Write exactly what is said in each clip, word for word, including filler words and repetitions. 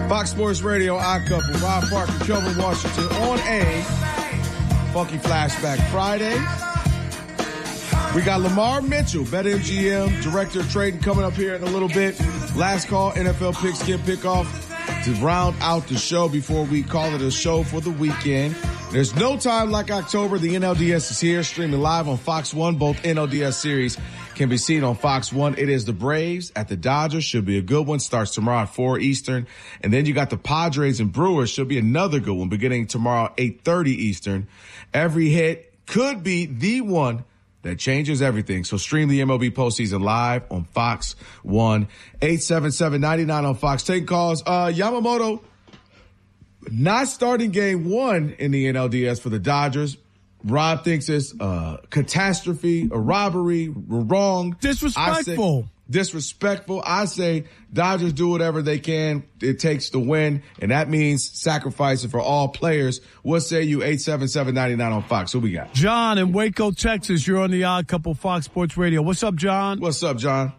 Fox Sports Radio, Odd Couple, Rob Parker, Kelvin Washington on a Funky Flashback Friday. We got Lamar Mitchell, BetMGM, Director of Trading, coming up here in a little bit. Last call, N F L pick, skip, pick off to round out the show before we call it a show for the weekend. There's no time like October. The N L D S is here, streaming live on Fox one. Both N L D S series can be seen on Fox one. It is the Braves at the Dodgers. Should be a good one. Starts tomorrow at four Eastern. And then you got the Padres and Brewers. Should be another good one beginning tomorrow, eight thirty Eastern. Every hit could be the one that changes everything. So stream the M L B postseason live on Fox one. eight seven seven, nine nine on Fox. Take calls. Uh, Yamamoto not starting game one in the N L D S for the Dodgers. Rob thinks it's a catastrophe, a robbery, we're wrong. Disrespectful. I say, disrespectful. I say Dodgers do whatever they can it takes to win, and that means sacrificing for all players. What say you? eight seven seven, nine nine on Fox. Who we got? John in Waco, Texas. You're on the Odd Couple Fox Sports Radio. What's up, John? What's up, John?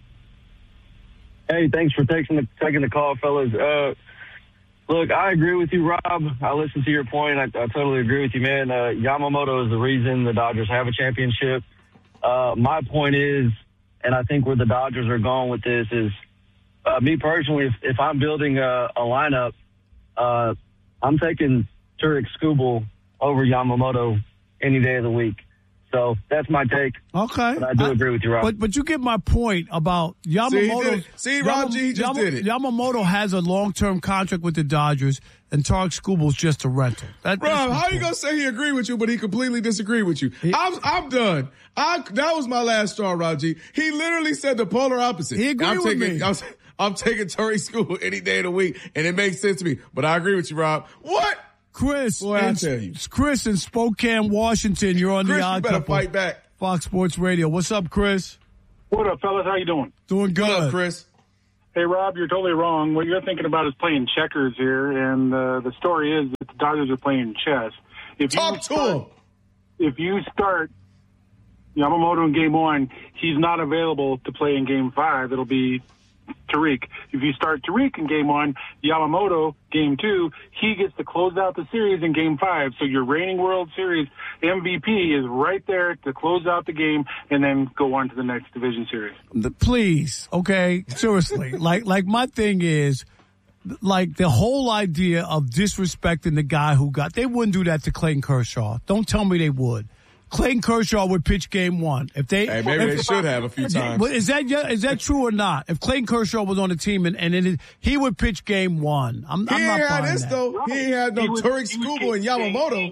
Hey, thanks for taking the, taking the call, fellas. Uh, Look, I agree with you, Rob. I listen to your point. I, I totally agree with you, man. Uh, Yamamoto is the reason the Dodgers have a championship. Uh, my point is, and I think where the Dodgers are going with this is, uh, me personally, if, if I'm building a, a lineup, uh, I'm taking Tarik Skubal over Yamamoto any day of the week. So that's my take. Okay. But I do I, agree with you, Rob. But but you get my point about Yamamoto. See, See Rob G, he just Yama, did it. Yamamoto has a long-term contract with the Dodgers, and Tarik Skubal's just a rental. That, Rob, how are you going to say he agreed with you, but he completely disagreed with you? He, I'm, I'm done. I, that was my last straw, Rob G. He literally said the polar opposite. He agreed I'm with taking, me. I'm, I'm taking Tarik Skubal any day of the week, and it makes sense to me. But I agree with you, Rob. What? Chris, Boy, I tell you. Chris in Spokane, Washington. You're on Chris, the Odd you better Couple. fight back. Fox Sports Radio. What's up, Chris? What up, fellas? How you doing? Doing good. What up, Chris? Hey, Rob, you're totally wrong. What you're thinking about is playing checkers here, and uh, the story is that the Dodgers are playing chess. If Talk you to start, him. If you start Yamamoto in game one, he's not available to play in game five. It'll be Tarik. If you start Tarik in game one, Yamamoto game two, he gets to close out the series in game five. So your reigning World Series M V P is right there to close out the game and then go on to the next division series. Please, okay, seriously. like, like my thing is, like the whole idea of disrespecting the guy who got, they wouldn't do that to Clayton Kershaw. Don't tell me they would. Clayton Kershaw would pitch game one. If they, hey, maybe if, they should have a few times. Is that is that true or not? If Clayton Kershaw was on the team and, and it, he would pitch game one, I'm, he I'm not ain't had buying this that. though. He ain't had no Tarik Skubal and Yamamoto.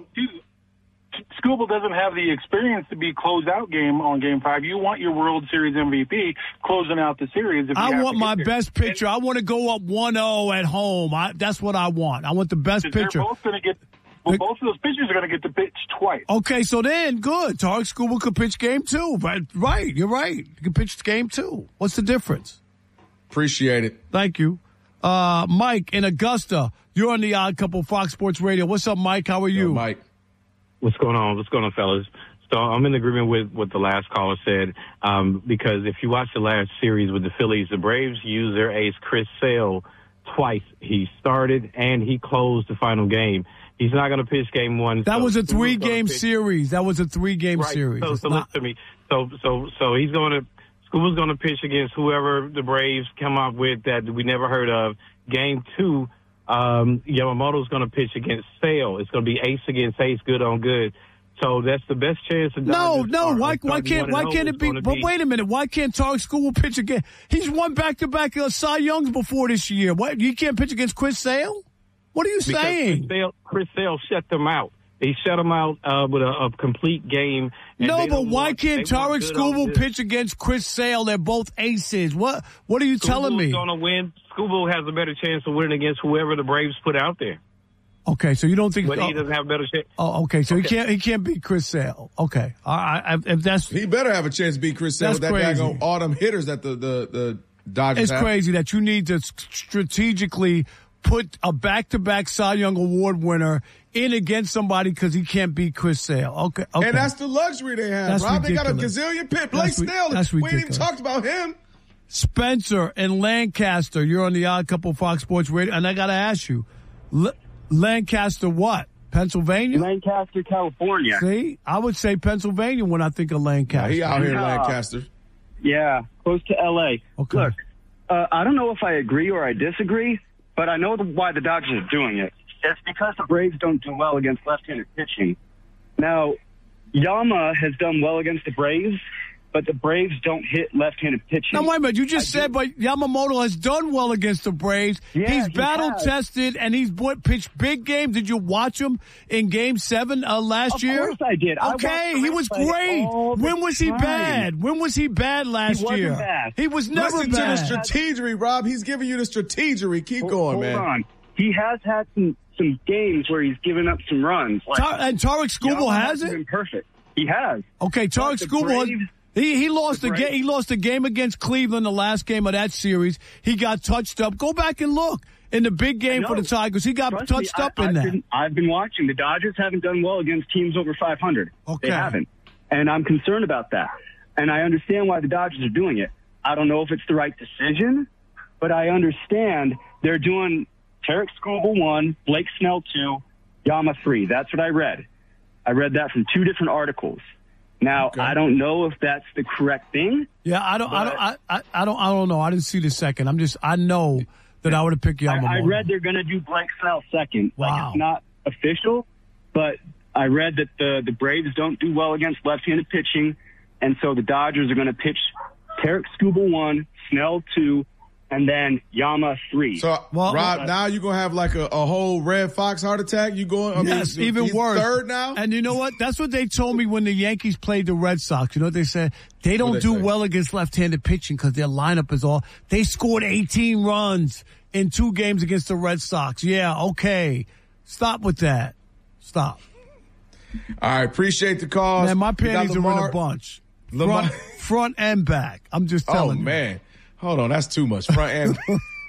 Skubal doesn't have the experience to be closed out game on game five. You want your World Series M V P closing out the series. If you I want my there. best pitcher. I want to go up one oh at home. I, that's what I want. I want the best pitcher. They're both going to get. Well, both of those pitchers are going to get to pitch twice. Okay, so then, good. Tarik Skubal could pitch game two. Right, right, you're right. You can pitch game two. What's the difference? Appreciate it. Thank you. Uh, Mike in Augusta, you're on the Odd Couple Fox Sports Radio. What's up, Mike? How are you? Yo, Mike. What's going on? What's going on, fellas? So I'm in agreement with what the last caller said, um, because if you watch the last series with the Phillies, the Braves used their ace, Chris Sale, twice. He started and he closed the final game. He's not going to pitch game one. That so was a Skubal's three-game pitch. series. That was a three-game right. series. So, so not- listen to me. So, so, so he's going to Skubal's going to pitch against whoever the Braves come up with that we never heard of. Game two, um, Yamamoto's going to pitch against Sale. It's going to be ace against ace, good on good. So that's the best chance. The No, Dodgers no. are Why? Why can't? Why can't it be? But be. wait a minute. Why can't Tarik Skubal pitch again? He's won back-to-back uh, Cy Youngs before this year. What? You can't pitch against Chris Sale? What are you Because saying? Chris Sale, Chris Sale shut them out. He shut them out uh, with a, a complete game. And No, they but don't why want- can't they want Tarik good on Skubal good. pitch against Chris Sale? They're both aces. What? What are you telling me? Skubal's going to win. Skubal has a better chance of winning against whoever the Braves put out there. Okay, so you don't think? But oh, he doesn't have a better chance. oh, okay, so Okay. he can't. He can't beat Chris Sale. Okay, all right. If that's He better have a chance to beat Chris Sale with That's that crazy. daggone autumn hitters that the, the, the Dodgers it's have. crazy that you need to strategically put a back-to-back Cy Young Award winner in against somebody because he can't beat Chris Sale. Okay, okay. And that's the luxury they have, That's Rob. They got a ridiculous. gazillion pit. Blake That's ri- Snell. that's We ain't even ridiculous. talked about him. Spencer in Lancaster. You're on the Odd Couple Fox Sports Radio. And I got to ask you, L- Lancaster what? Pennsylvania? Lancaster, California. See? I would say Pennsylvania when I think of Lancaster. Yeah, he out here in Yeah. Lancaster. Yeah, close to L A. Okay. Look, uh, I don't know if I agree or I disagree, but I know the, why the Dodgers are doing it. It's because the Braves don't do well against left-handed pitching. Now, Yama has done well against the Braves, but the Braves don't hit left-handed pitching. Now, wait a minute. You just I said, do. but Yamamoto has done well against the Braves. Yeah, he's he battle-tested, and he's bought, pitched big games. Did you watch him in Game seven uh, last Of year? course I did. I watched Okay, the he Braves was play great. all the When was he time. bad? When was he bad last wasn't year? bad. He was never Listen bad. to the strategery, Rob. He's giving you the strategery. Keep Hold- going, hold man. on. He has had some, some games where he's given up some runs. Like, Tar- and Tarek Skubal Yama has hasn't it? been perfect. He has. Okay, Tarek the Skubal has, Braves- he he lost the the game. Braves- He lost the game against Cleveland, the last game of that series. He got touched up. Go back and look in the big game I for know. the Tigers. He got Trust touched me, up I, in I've that. Been, I've been watching. The Dodgers haven't done well against teams over five hundred. Okay. They haven't. And I'm concerned about that. And I understand why the Dodgers are doing it. I don't know if it's the right decision, but I understand they're doing Tarek Skubal one, Blake Snell two, Yama three. That's what I read. I read that from two different articles. Now, Okay. I don't know if that's the correct thing. Yeah, I don't, I don't, But- I, I, I don't, I don't know. I didn't see the second. I'm just, I know that I would have picked Yamamoto. I, I read they're going to do Blake Snell second. Wow. Like, it's not official, but I read that the, the Braves don't do well against left-handed pitching, and so the Dodgers are going to pitch Tarek Skubal one, Snell two, and then Yama three. So, Well, Rob, uh, now you're going to have like a, a whole Red Fox heart attack? You going? I Yes, mean, even he's worse. Third now? And you know what? That's what they told me when the Yankees played the Red Sox. You know what they said? They don't What'd they do say? well against left-handed pitching because their lineup is all. They scored eighteen runs in two games against the Red Sox. Yeah, okay. Stop with that. Stop. All right, appreciate the call. Man, my We got panties are in Lamar- a bunch. Lamar- Front, front and back. I'm just Oh, telling you. man. Hold on, that's too much. Front end.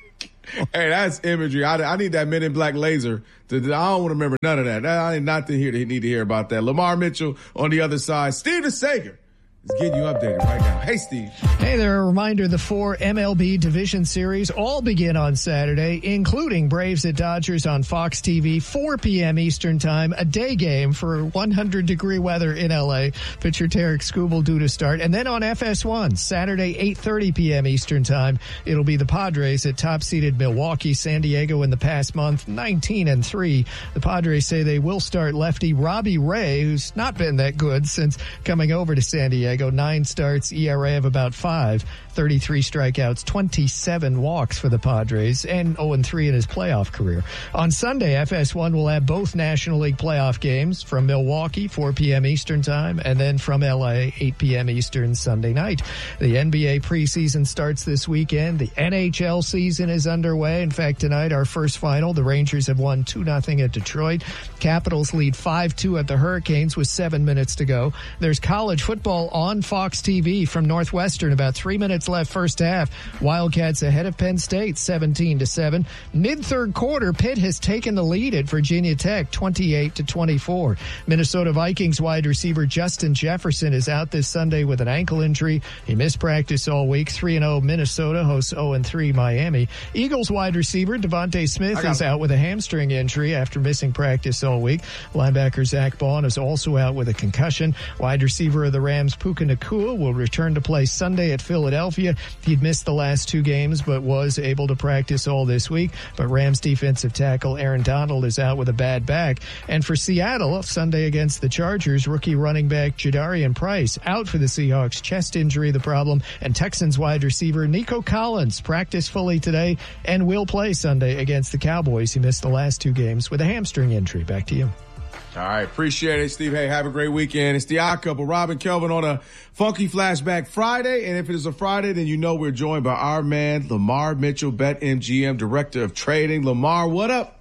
Hey, that's imagery. I, I need that Men in Black laser. To, I don't want to remember none of that. I did not to hear. Need to hear about that. Lamar Mitchell on the other side. Steve DeSager is getting you updated right now. Hey, Steve. Hey there, a reminder, the four M L B Division Series all begin on Saturday, including Braves at Dodgers on Fox T V, four p.m. Eastern Time, a day game for one hundred degree weather in L A. Pitcher Tarek Skubal due to start. And then on F S one, Saturday, eight thirty p.m. Eastern Time, it'll be the Padres at top-seeded Milwaukee. San Diego in the past month, nineteen and three. The Padres say they will start lefty Robbie Ray, who's not been that good since coming over to San Diego. Nine starts, E R A of about five, thirty-three strikeouts, twenty-seven walks for the Padres, and oh and three in his playoff career. On Sunday, F S one will have both National League playoff games from Milwaukee, four p.m. Eastern Time, and then from L A, eight p.m. Eastern Sunday night. The N B A preseason starts this weekend. The N H L season is underway. In fact, tonight, our first final, the Rangers have won two nothing at Detroit. Capitals lead five two at the Hurricanes with seven minutes to go. There's college football on Fox T V from Northwestern. About three minutes left first half. Wildcats ahead of Penn State, seventeen to seven. Mid-third quarter, Pitt has taken the lead at Virginia Tech, twenty-eight to twenty-four. Minnesota Vikings wide receiver Justin Jefferson is out this Sunday with an ankle injury. He missed practice all week. three and oh Minnesota hosts oh and three Miami. Eagles wide receiver Devontae Smith is out with a hamstring injury after missing practice all week. Linebacker Zach Bond is also out with a concussion. Wide receiver of the Rams, Puka Nacua, will return to play Sunday at Philadelphia. He'd missed the last two games, but was able to practice all this week. But Rams defensive tackle Aaron Donald is out with a bad back. And for Seattle, Sunday against the Chargers, rookie running back Jadarian Price out for the Seahawks. Chest injury the problem. And Texans wide receiver Nico Collins practiced fully today and will play Sunday against the Cowboys. He missed the last two games with a hamstring injury. Back to you. All right, appreciate it, Steve. Hey, have a great weekend. It's the Odd Couple, Rob and Kelvin on a Funky Flashback Friday. And if it is a Friday, then you know we're joined by our man, Lamar Mitchell, BetMGM, Director of Trading. Lamar, what up?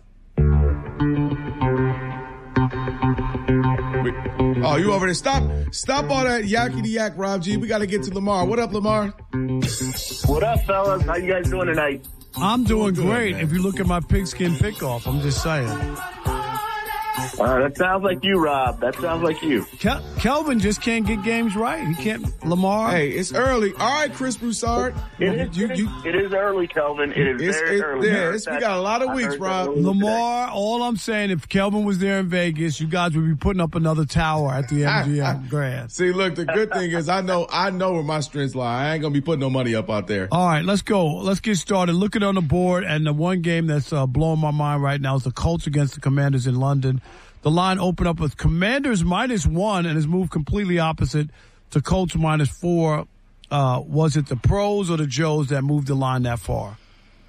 Oh, you over there? Stop, stop all that yakety yak, Rob G. We got to get to Lamar. What up, Lamar? What up, fellas? How you guys doing tonight? I'm doing Doing good, great. man. If you look at my pigskin pickoff, I'm just saying. Uh, that sounds like you, Rob. That sounds like you. Kel- Kelvin just can't get games right. He can't. Lamar. Hey, it's early. All right, Chris Broussard. It is, You- it, is, you- it is early, Kelvin. It is It's- very it- early. yeah, I heard it's- we that- got a lot of I weeks, heard that Rob. earlier today. Lamar, all I'm saying, if Kelvin was there in Vegas, you guys would be putting up another tower at the M G M Grand. See, look, the good thing is I know I know where my strengths lie. I ain't gonna be putting no money up out there. All right, let's go. Let's get started. Look at it on the board, and the one game that's uh, blowing my mind right now is the Colts against the Commanders in London. The line opened up with Commanders minus one and has moved completely opposite to Colts minus four. Uh, was it the pros or the Joes that moved the line that far?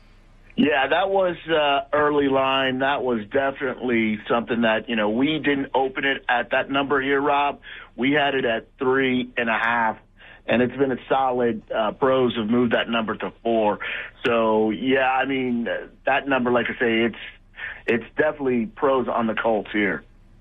Yeah, that was uh, early line. That was definitely something that, you know, we didn't open it at that number here, Rob. We had it at three and a half, and it's been a solid. Uh, pros have moved that number to four. So, yeah, I mean, that number, like I say, it's it's definitely pros on the Colts here.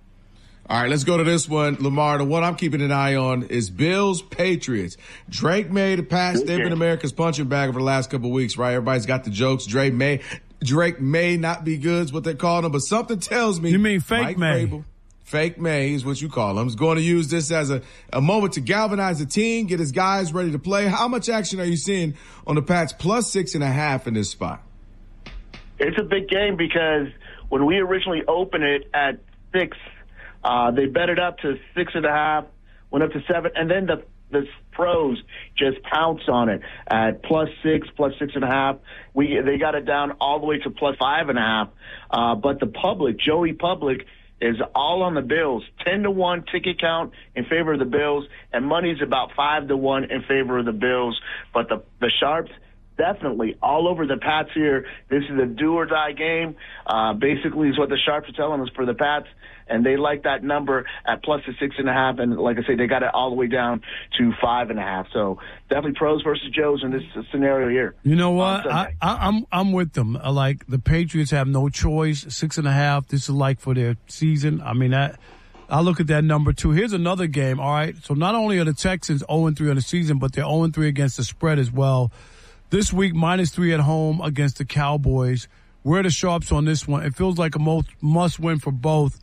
All right, let's go to this one, Lamar. The one I'm keeping an eye on is Bills Patriots. Drake May, the Pats, they've been America's punching bag over the last couple of weeks, right? Everybody's got the jokes. Drake May, Drake may not be good, is what they call him, but something tells me. You mean fake Mike May? Vrabel, fake May is what you call him. He's going to use this as a, a moment to galvanize the team, get his guys ready to play. How much action are you seeing on the Pats plus six and a half in this spot? It's a big game because when we originally opened it at six, Uh, they bet it up to six and a half, went up to seven, and then the the pros just pounced on it at plus six, plus six and a half. We they got it down all the way to plus five and a half. Uh, but the public, Joey Public, is all on the Bills. Ten to one ticket count in favor of the Bills, and money's about five to one in favor of the Bills. But the the sharps. Definitely all over the Pats here. This is a do or die game. Uh, basically is what the sharps are telling us for the Pats. And they like that number at plus the six and a half. And like I say, they got it all the way down to five and a half. So definitely pros versus Joes in this scenario here. You know what? I, I, I'm I'm with them. I like the Patriots have no choice. Six and a half. This is like for their season. I mean, I, I look at that number too. Here's another game. All right. So not only are the Texans oh and three on the season, but they're oh and three against the spread as well. This week, minus three at home against the Cowboys. Where are the sharps on this one? It feels like a most must win for both.